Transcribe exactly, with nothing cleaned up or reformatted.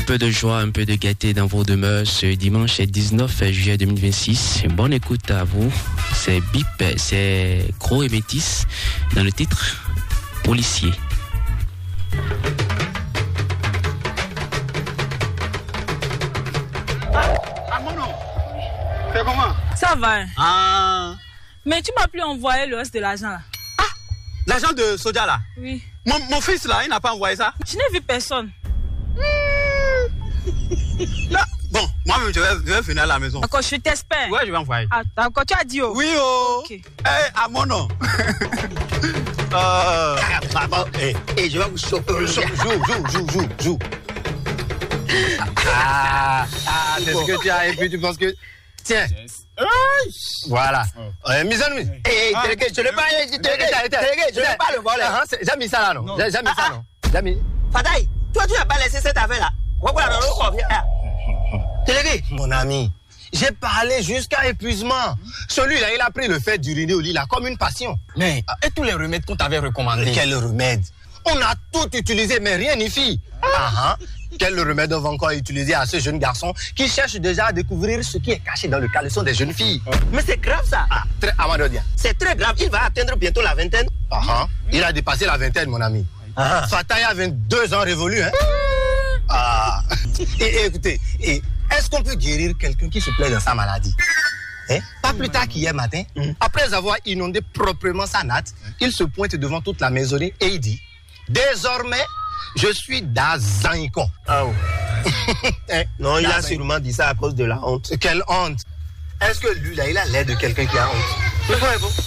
peu de joie, un peu de gaieté dans vos demeures ce dimanche dix-neuf juillet deux mille vingt-six. Bonne écoute à vous. C'est Bip, c'est Gros et Métis dans le titre Policier. Ah, mon nom. Fais comment? Ça va. Hein? Ah. Mais tu m'as plus envoyé le reste de l'argent là. Ah, l'argent de Soja là? Oui. Mon, mon fils là, il n'a pas envoyé ça? Je n'ai vu personne. Là, bon, moi-même je vais, je vais venir à la maison. D'accord, je t'espère. Ouais, je vais envoyer. Ah, d'accord, tu as dit oh. Oui, oh. Ok. Eh, hey, à mon nom. euh... Ah, bon, eh, eh, je vais vous choper. Joue, joue, joue, joue, joue. Ah, ah, c'est ce que tu as, et puis tu penses que... Tiens. Voilà. Oh. Euh, mise en nuit. Eh, ah. je ne vais pas, je ne vais pas le voler. J'ai mis ça là, non? J'ai mis ça, non? J'ai mis. Fataï, toi, tu n'as pas laissé cette affaire-là. Mon ami, j'ai parlé jusqu'à épuisement. Celui-là, il a pris le fait d'uriner au lit là comme une passion. Mais, et tous les remèdes qu'on t'avait recommandés? Quel remède? On a tout utilisé, mais rien n'y fit. Ah. Uh-huh. Quel remède on va encore utiliser à ce jeune garçon qui cherche déjà à découvrir ce qui est caché dans le caleçon des jeunes filles? Mais c'est grave ça. Ah, très, Amadodia. C'est très grave. Il va atteindre bientôt la vingtaine. Uh-huh. Il a dépassé la vingtaine, mon ami. Uh-huh. Fataï a vingt-deux ans révolu, hein? Ah. Et, et écoutez, et, est-ce qu'on peut guérir quelqu'un qui se plaît dans sa maladie? Hein? Pas plus tard qu'hier matin, mm. après avoir inondé proprement sa natte, il se pointe devant toute la maisonnée et il dit: désormais, je suis d'Azaïkon. Ah oh. hein? Non, il a sûrement dit ça à cause de la honte. Quelle honte? Est-ce que lui, là, il a l'air de quelqu'un qui a honte?